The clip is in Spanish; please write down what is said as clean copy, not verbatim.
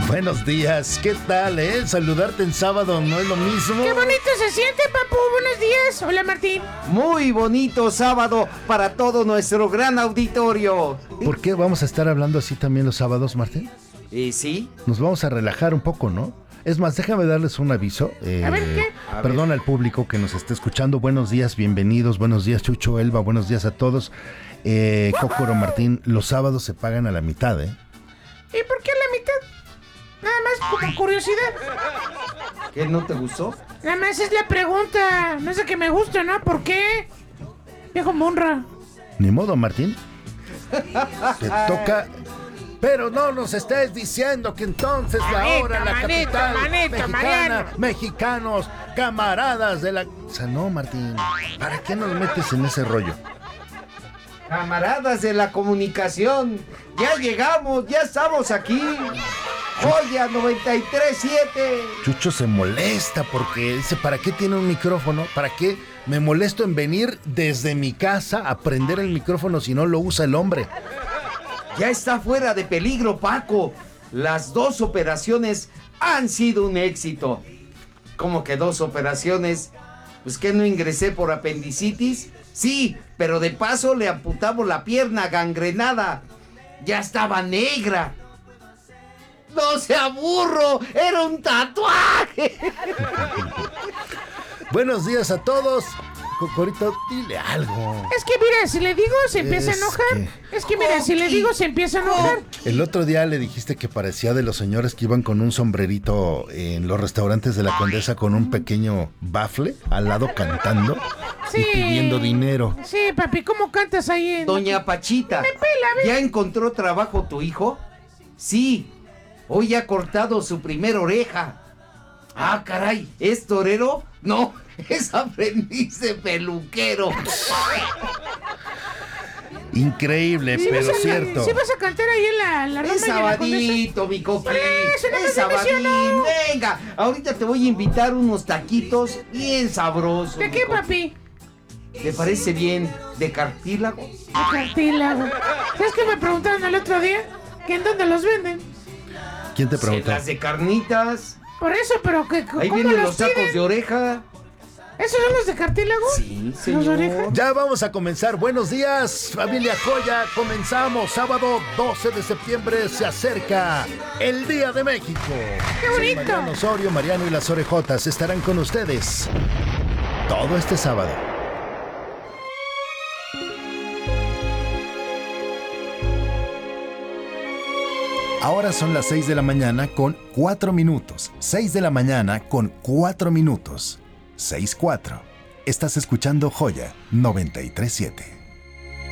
Buenos días, ¿qué tal, Saludarte en sábado no es lo mismo. ¡Qué bonito se siente, papu! Buenos días. Hola, Martín. Muy bonito sábado para todo nuestro gran auditorio. ¿Por qué vamos a estar hablando así también los sábados, Martín? Sí. Nos vamos a relajar un poco, ¿no? Es más, déjame darles un aviso. A ver, ¿qué? Perdón al público que nos está escuchando. Buenos días, bienvenidos. Buenos días, Chucho, Elba. Buenos días a todos. Cócoro, Martín, los sábados se pagan a la mitad, ¿Y por qué a la mitad? Nada más como curiosidad. ¿Qué, no te gustó? Nada más es la pregunta. No sé que me gusta, ¿no? ¿Por qué? Viejo monra. Ni modo, Martín. Te toca... Pero no nos estés diciendo que entonces la hora, la capital mexicana, mexicanos, camaradas de la... O sea, no, Martín, ¿para qué nos metes en ese rollo? Camaradas de la comunicación, ya llegamos, ya estamos aquí. Joya 93.7. Chucho se molesta porque dice, ¿para qué tiene un micrófono? ¿Para qué me molesto en venir desde mi casa a prender el micrófono si no lo usa el hombre? Ya está fuera de peligro, Paco. Las 2 operaciones han sido un éxito. ¿Cómo que 2 operaciones? Pues que no ingresé por apendicitis. Sí, pero de paso le amputamos la pierna gangrenada. Ya estaba negra. ¡No sea burro! ¡Era un tatuaje! Buenos días a todos. Cocorito, dile algo. Es que mira, si le digo se empieza a enojar. Es que mira, si le digo se empieza a enojar. El otro día le dijiste que parecía de los señores que iban con un sombrerito en los restaurantes de la Condesa con un pequeño bafle al lado cantando y pidiendo dinero. Sí, papi, ¿cómo cantas ahí en... Doña Pachita, Me pela, ¿ves? ¿ya encontró trabajo tu hijo? Sí, hoy ha cortado su primera oreja. Ah, caray, ¿es torero? No, es aprendiz de peluquero. Increíble, ¿Sí pero vas a, cierto. ¿Sí vas a cantar ahí en la Roma Es y en la Condesa? sabadito, mi coqui. Por eso, no me Es sabadín. emociono. Venga, ahorita te voy a invitar unos taquitos bien sabrosos. ¿De mi qué, coqui. papi? ¿Te parece bien de cartílago? De cartílago. ¿Sabes qué me preguntaron el otro día? ¿Que en dónde los venden? ¿Quién te preguntó? Las de carnitas. Por eso, pero que Ahí ¿cómo vienen los los tacos piden? de oreja. ¿Esos son los de cartílago? Sí, ¿Los señor. de oreja? Ya vamos a comenzar. Buenos días, familia Joya. Comenzamos. Sábado 12 de septiembre se acerca el Día de México. ¡Qué bonito! Mariano Osorio, Mariano y las Orejotas estarán con ustedes todo este sábado. Ahora son las 6 de la mañana con 4 minutos. 6 de la mañana con 4 minutos. 6-4. Estás escuchando Joya 93.7.